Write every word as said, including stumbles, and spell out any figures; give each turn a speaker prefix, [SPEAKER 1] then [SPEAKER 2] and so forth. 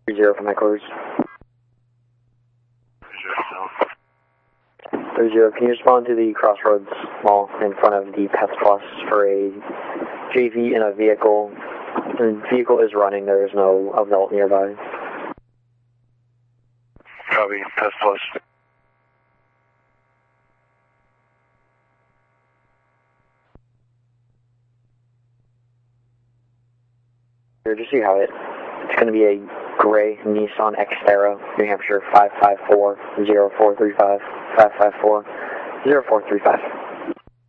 [SPEAKER 1] Zero from headquarters. Three zero, can you respond to the Crossroads Mall in front of the Pets Plus for a J V in a vehicle? The vehicle is running, there is no adult nearby.
[SPEAKER 2] Copy, Pets Plus.
[SPEAKER 1] Here, just see how it, it's going to be a gray Nissan Xterra, New Hampshire five five four zero four three five, five five four zero four three five.